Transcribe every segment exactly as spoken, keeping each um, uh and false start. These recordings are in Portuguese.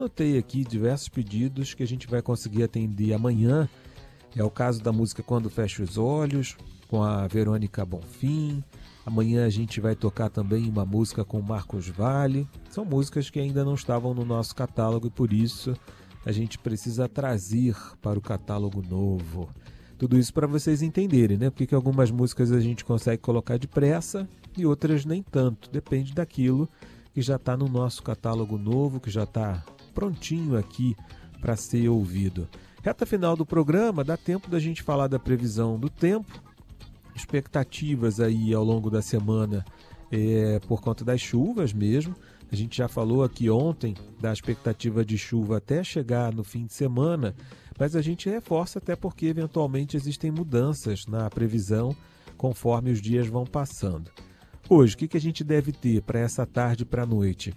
Anotei aqui diversos pedidos que a gente vai conseguir atender amanhã. É o caso da música Quando Fecho os Olhos, com a Verônica Bonfim. Amanhã a gente vai tocar também uma música com Marcos Valle. São músicas que ainda não estavam no nosso catálogo e por isso a gente precisa trazer para o catálogo novo. Tudo isso para vocês entenderem, né? Porque que algumas músicas a gente consegue colocar depressa e outras nem tanto. Depende daquilo que já está no nosso catálogo novo, que já está prontinho aqui para ser ouvido. Reta final do programa, dá tempo da gente falar da previsão do tempo, expectativas aí ao longo da semana é, por conta das chuvas mesmo. A gente já falou aqui ontem da expectativa de chuva até chegar no fim de semana, mas a gente reforça até porque eventualmente existem mudanças na previsão conforme os dias vão passando. Hoje, o que, que a gente deve ter para essa tarde e para a noite?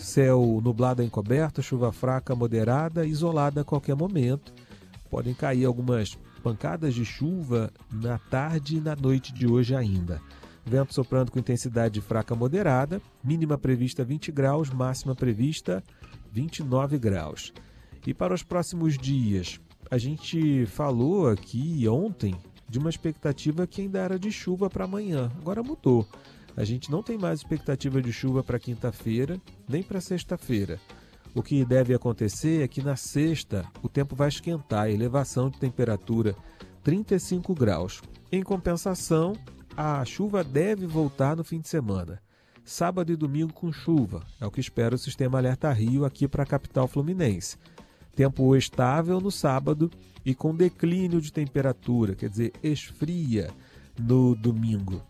Céu nublado encoberto, chuva fraca, moderada, isolada a qualquer momento. Podem cair algumas pancadas de chuva na tarde e na noite de hoje ainda. Vento soprando com intensidade fraca moderada, mínima prevista vinte graus, máxima prevista vinte e nove graus. E para os próximos dias, a gente falou aqui ontem de uma expectativa que ainda era de chuva para amanhã. Agora mudou. A gente não tem mais expectativa de chuva para quinta-feira, nem para sexta-feira. O que deve acontecer é que na sexta o tempo vai esquentar, elevação de temperatura trinta e cinco graus. Em compensação, a chuva deve voltar no fim de semana. Sábado e domingo com chuva, é o que espera o Sistema Alerta Rio aqui para a capital fluminense. Tempo estável no sábado e com declínio de temperatura, quer dizer, esfria no domingo.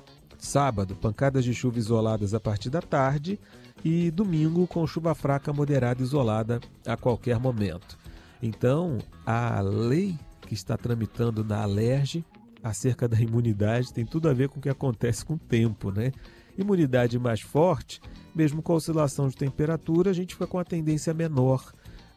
Sábado, pancadas de chuva isoladas a partir da tarde e domingo com chuva fraca moderada isolada a qualquer momento. Então, a lei que está tramitando na Alerj acerca da imunidade tem tudo a ver com o que acontece com o tempo, né? Imunidade mais forte, mesmo com a oscilação de temperatura, a gente fica com a tendência menor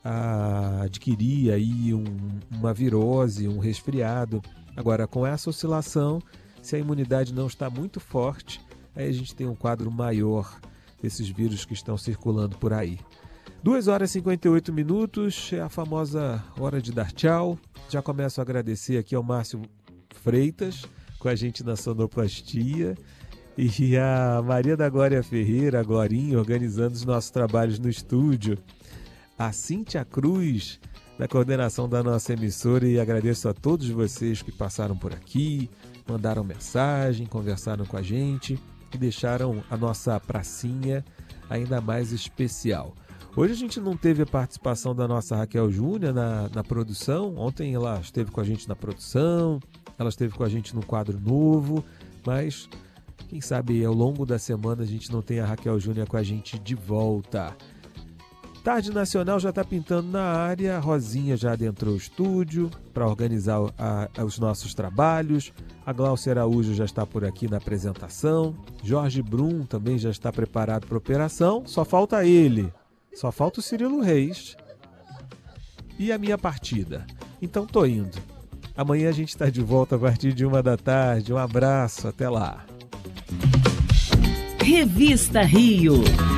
a adquirir aí um, uma virose, um resfriado. Agora, com essa oscilação, se a imunidade não está muito forte, aí a gente tem um quadro maior desses vírus que estão circulando por aí. duas horas e cinquenta e oito minutos, é a famosa hora de dar tchau. Já começo a agradecer aqui ao Márcio Freitas, com a gente na sonoplastia, e a Maria da Glória Ferreira, a Glorinha, organizando os nossos trabalhos no estúdio. A Cíntia Cruz, na coordenação da nossa emissora, e agradeço a todos vocês que passaram por aqui, mandaram mensagem, conversaram com a gente e deixaram a nossa pracinha ainda mais especial. Hoje a gente não teve a participação da nossa Raquel Júnior na, na produção. Ontem ela esteve com a gente na produção, ela esteve com a gente no quadro novo, mas quem sabe ao longo da semana a gente não tem a Raquel Júnior com a gente de volta. Tarde Nacional já está pintando na área, a Rosinha já adentrou o estúdio para organizar a, a, os nossos trabalhos, a Glaucia Araújo já está por aqui na apresentação, Jorge Brum também já está preparado para a operação, só falta ele, só falta o Cirilo Reis e a minha partida. Então tô indo. Amanhã a gente está de volta a partir de uma da tarde, um abraço, até lá. Revista Rio.